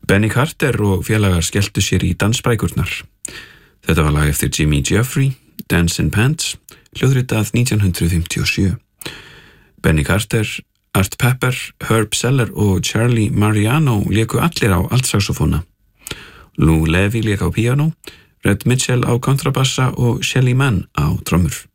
Benny Carter og félagar skelltu sér í dansbrækurnar. Þetta var lag eftir Jimmy Geoffrey, Dance in Pants, hljóðritað 1957. Benny Carter, Art Pepper, Herb Seller og Charlie Mariano léku allir á altsaxofóna. Lou Levy lék á píanó, Red Mitchell á kontrabassa og Shelly Manne á trommur.